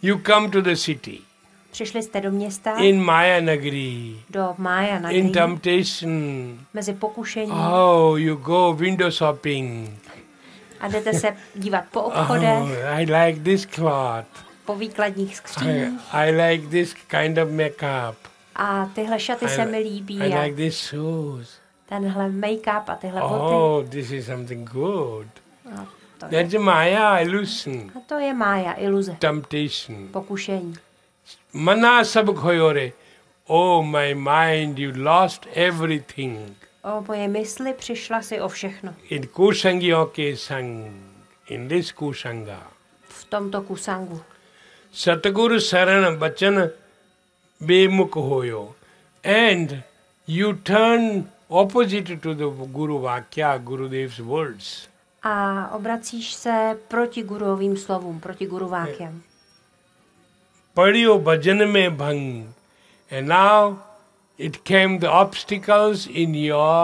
You come to the city. Přišli jste do města, In Maya Nagari. do Mája In Nagari, temptation. mezi pokušením Oh, you go window shopping. a jdete se dívat po obchodech, Oh, I like this cloth. po výkladních skříních I like this kind of makeup. a tyhle šaty se mi líbí I a like these shoes. tenhle make-up a tyhle boty. Oh, this is something good. A to je, That's a Maya illusion. a to je Mája, iluze, Temptation. pokušení. Mana sab khoyore. Oh, my mind, you lost everything. O moje mysli přišla si o všechno. In Kusangyo ke sang. In this Kusanga. V tomto kusangu. Satguru Saran Bachan Bemukh hoyo. And you turn opposite to the Guru Vakya, Gurudev's words. A obracíš se proti guruovým slovům, proti guru vákyám. Padiyo bhajan mein bhang. And now it came the obstacles in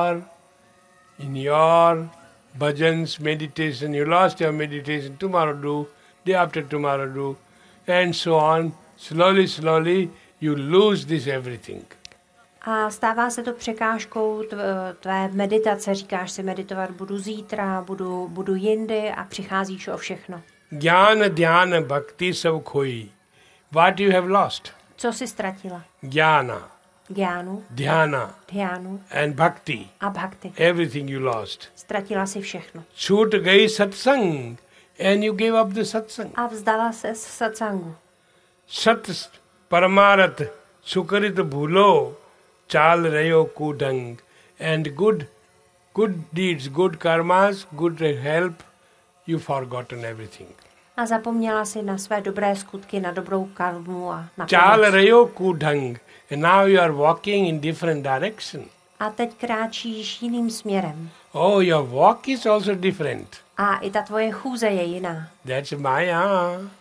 your bhajans, meditation. You lost your meditation, tomorrow do, day after tomorrow do, and so on. Slowly, slowly, you lose this everything. A stává se to překážkou tvé meditace. Říkáš si, meditovat budu zítra, budu jindy a přicházíš o všechno. Jnana, dhyana, bhakti sab khoi. What you have lost? Co jsi ztratila? Jnana, Gyánu, dhyana, dhyánu and bhakti. a bhakti. Everything you lost. Ztratila si všechno. Shoot gayi satsang, and you gave up the satsang. A vzdala se z satsangu. Sat paramarat sukarit bhulo chal rayo kudang. And good deeds, good karmas, good help, you've forgotten everything. A zapomněla si na své dobré skutky, na dobrou karmu a na Chal pomoc. rayo kudang. And now you are walking in different direction. A teď kráčíš jiným směrem. Oh, your walk is also different. A i ta tvoje chůze je jiná. That's Maya.